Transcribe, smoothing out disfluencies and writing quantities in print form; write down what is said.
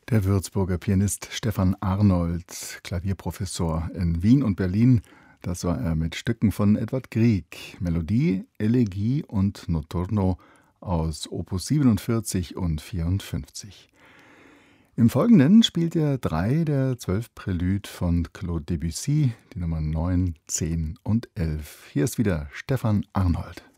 Der Würzburger Pianist Stefan Arnold, Klavierprofessor in Wien und Berlin, das war er mit Stücken von Edvard Grieg, Melodie, Elegie und Notturno aus Opus 47 und 54. Im Folgenden spielt er 3 der 12 Prälüde von Claude Debussy, die Nummern 9, 10 und 11. Hier ist wieder Stefan Arnold.